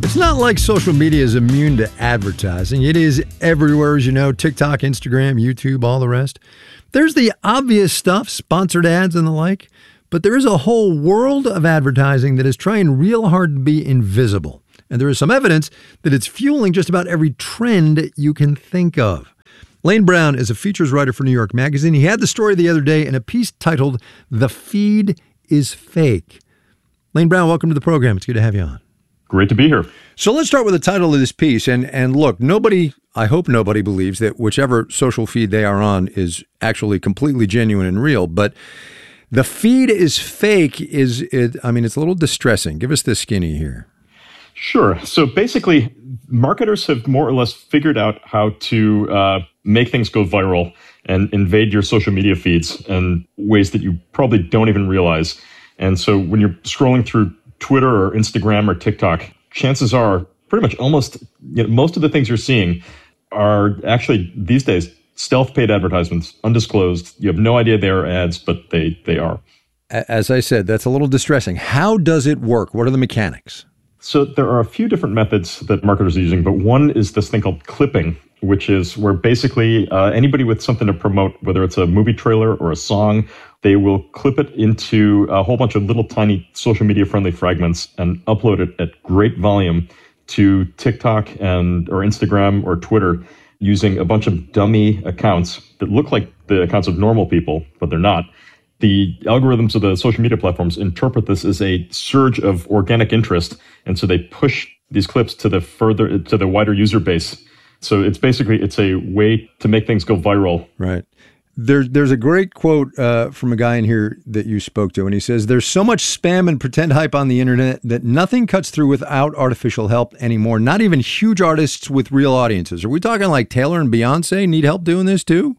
It's not like social media is immune to advertising. It is everywhere, as you know, TikTok, Instagram, YouTube, all the rest. There's the obvious stuff, sponsored ads and the like, but there is a whole world of advertising that is trying real hard to be invisible. And there is some evidence that it's fueling just about every trend you can think of. Lane Brown is a features writer for New York Magazine. He had the story the other day in a piece titled, "The Feed is Fake." Lane Brown, welcome to the program. It's good to have you on. Great to be here. So let's start with the title of this piece. And look, I hope nobody believes that whichever social feed they are on is actually completely genuine and real. But the feed is fake it's a little distressing. Give us the skinny here. Sure. So basically, marketers have more or less figured out how to make things go viral and invade your social media feeds in ways that you probably don't even realize. And so when you're scrolling through Twitter or Instagram or TikTok, chances are pretty much most of the things you're seeing are actually these days stealth paid advertisements, undisclosed. You have no idea they are ads, but they are. As I said, that's a little distressing. How does it work? What are the mechanics? So there are a few different methods that marketers are using, but one is this thing called clipping, which is where basically anybody with something to promote, whether it's a movie trailer or a song, they will clip it into a whole bunch of little tiny social media friendly fragments and upload it at great volume to TikTok or Instagram or Twitter using a bunch of dummy accounts that look like the accounts of normal people, but they're not. The algorithms of the social media platforms interpret this as a surge of organic interest, and so they push these clips to the wider user base. So it's a way to make things go viral. Right. There's a great quote from a guy in here that you spoke to, and he says, "There's so much spam and pretend hype on the internet that nothing cuts through without artificial help anymore, not even huge artists with real audiences." Are we talking like Taylor and Beyonce need help doing this too?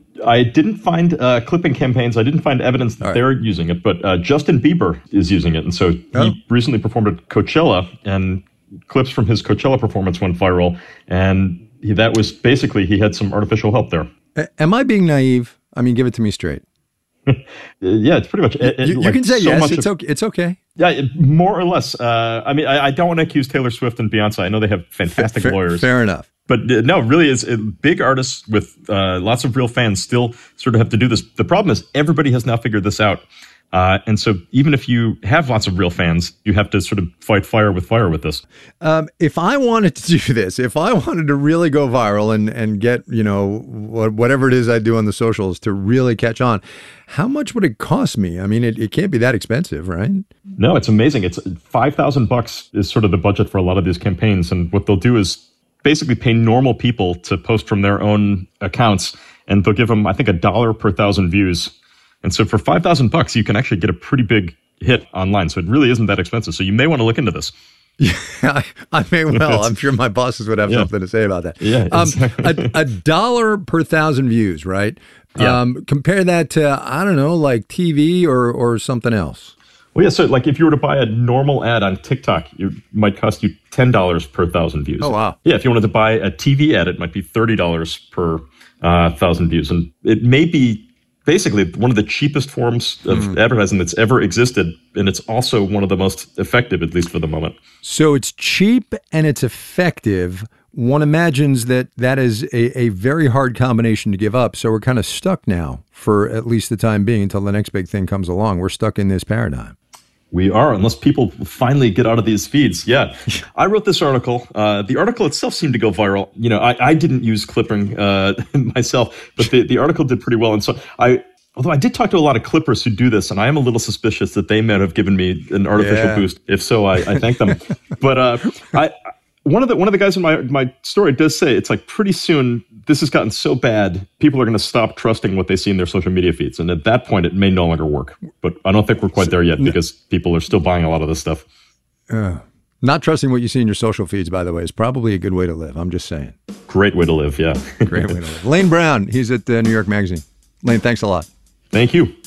I didn't find clipping campaigns. I didn't find evidence that they're using it, but Justin Bieber is using it. And so he recently performed at Coachella, and clips from his Coachella performance went viral. And that was basically, he had some artificial help there. Am I being naive? I mean, give it to me straight. Yeah, it's pretty much. You can say yes. It's okay. Yeah, more or less. I don't want to accuse Taylor Swift and Beyonce. I know they have fantastic lawyers. Fair enough. But no, really, is big artists with lots of real fans still sort of have to do this. The problem is everybody has now figured this out. And so even if you have lots of real fans, you have to sort of fight fire with this. If I wanted to do this, if I wanted to really go viral and get, whatever it is I do on the socials to really catch on, how much would it cost me? I mean, it can't be that expensive, right? No, it's amazing. It's $5,000 is sort of the budget for a lot of these campaigns. And what they'll do is basically pay normal people to post from their own accounts, and they'll give them, I think, $1 per 1,000 views. And so for $5,000, you can actually get a pretty big hit online. So it really isn't that expensive. So you may want to look into this. Yeah, I may well. I'm sure my bosses would have something to say about that. Yeah, exactly. $1 per 1,000 views, right? Yeah. Compare that to, I don't know, like TV or something else. Well, yeah, so like if you were to buy a normal ad on TikTok, it might cost you $10 per 1,000 views. Oh, wow. Yeah, if you wanted to buy a TV ad, it might be $30 per 1,000 views. And it may be basically one of the cheapest forms of advertising that's ever existed. And it's also one of the most effective, at least for the moment. So it's cheap and it's effective. One imagines that is a very hard combination to give up. So we're kind of stuck now for at least the time being until the next big thing comes along. We're stuck in this paradigm. We are, unless people finally get out of these feeds. Yeah. I wrote this article. The article itself seemed to go viral. I didn't use clipping myself, but the article did pretty well. And so although I did talk to a lot of clippers who do this, and I am a little suspicious that they might have given me an artificial boost. If so, I thank them. But one of the guys in my story does say it's like pretty soon this has gotten so bad, people are going to stop trusting what they see in their social media feeds. And at that point, it may no longer work. But I don't think we're quite there yet because people are still buying a lot of this stuff. Not trusting what you see in your social feeds, by the way, is probably a good way to live. I'm just saying. Great way to live, yeah. Great way to live. Lane Brown, he's at New York Magazine. Lane, thanks a lot. Thank you.